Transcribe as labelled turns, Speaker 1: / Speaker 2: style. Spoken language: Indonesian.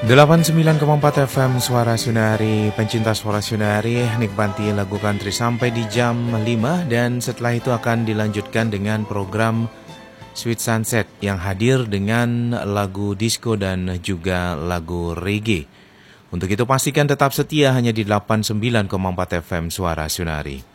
Speaker 1: 89,4 FM Suara Sunari, pencinta Suara Sunari, nikmati lagu country sampai di jam 5 dan setelah itu akan dilanjutkan dengan program Sweet Sunset yang hadir dengan lagu disco dan juga lagu reggae. Untuk itu pastikan tetap setia hanya di 89,4 FM Suara Sunari.